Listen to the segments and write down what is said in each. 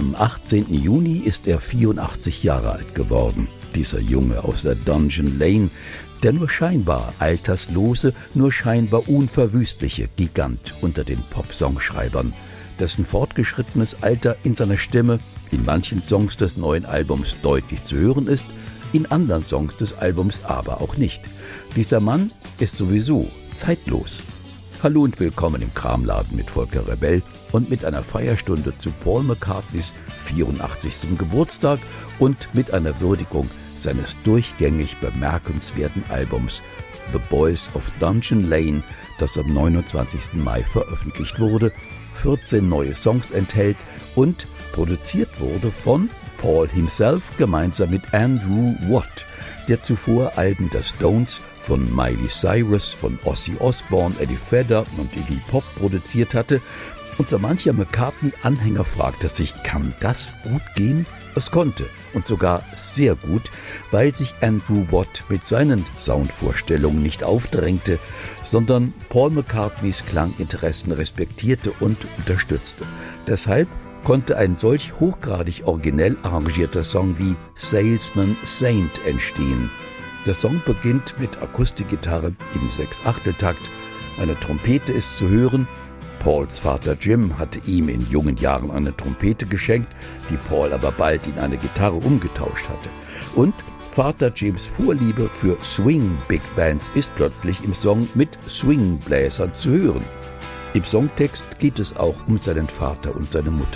Am 18. Juni ist er 84 Jahre alt geworden, dieser Junge aus der Dungeon Lane, der nur scheinbar alterslose, nur scheinbar unverwüstliche Gigant unter den Pop-Songschreibern, dessen fortgeschrittenes Alter in seiner Stimme in manchen Songs des neuen Albums deutlich zu hören ist, in anderen Songs des Albums aber auch nicht. Dieser Mann ist sowieso zeitlos. Hallo und willkommen im Kramladen mit Volker Rebell und mit einer Feierstunde zu Paul McCartneys 84. Geburtstag und mit einer Würdigung seines durchgängig bemerkenswerten Albums The Boys of Dungeon Lane, das am 29. Mai veröffentlicht wurde, 14 neue Songs enthält und produziert wurde von Paul himself gemeinsam mit Andrew Watt, der zuvor Alben der Stones, von Miley Cyrus, von Ozzy Osbourne, Eddie Vedder und Iggy Pop produziert hatte. Und so mancher McCartney-Anhänger fragte sich, kann das gut gehen? Es konnte, und sogar sehr gut, weil sich Andrew Watt mit seinen Soundvorstellungen nicht aufdrängte, sondern Paul McCartneys Klanginteressen respektierte und unterstützte. Deshalb konnte ein solch hochgradig originell arrangierter Song wie Salesman Saint entstehen. Der Song beginnt mit Akustikgitarre im 6/8-Takt, eine Trompete ist zu hören. Pauls Vater Jim hatte ihm in jungen Jahren eine Trompete geschenkt, die Paul aber bald in eine Gitarre umgetauscht hatte. Und Vater Jims Vorliebe für Swing-Big Bands ist plötzlich im Song mit Swingbläsern zu hören. Im Songtext geht es auch um seinen Vater und seine Mutter.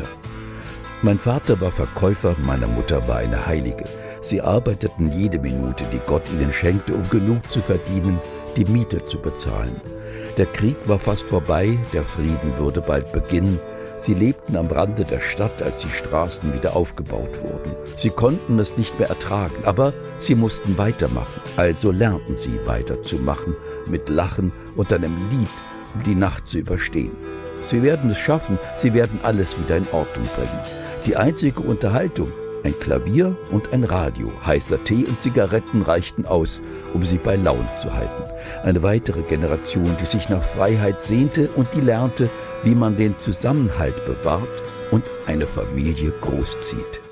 Mein Vater war Verkäufer, meine Mutter war eine Heilige. Sie arbeiteten jede Minute, die Gott ihnen schenkte, um genug zu verdienen, die Miete zu bezahlen. Der Krieg war fast vorbei, der Frieden würde bald beginnen. Sie lebten am Rande der Stadt, als die Straßen wieder aufgebaut wurden. Sie konnten es nicht mehr ertragen, aber sie mussten weitermachen. Also lernten sie weiterzumachen, mit Lachen und einem Lied, um die Nacht zu überstehen. Sie werden es schaffen, sie werden alles wieder in Ordnung bringen. Die einzige Unterhaltung, ein Klavier und ein Radio, heißer Tee und Zigaretten reichten aus, um sie bei Laune zu halten. Eine weitere Generation, die sich nach Freiheit sehnte und die lernte, wie man den Zusammenhalt bewahrt und eine Familie großzieht.